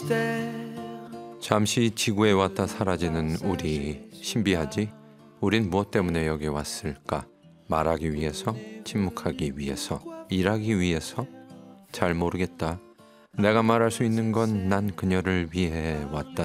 잠시 지구에 왔다 사라지는 우리, 신비하지? 우린 무엇 때문에 여기 왔을까? 말하기 위해서? 침묵하기 위해서? 일하기 위해서? 잘 모르겠다. 내가 말할 수 있는 건 난 그녀를 위해 왔다.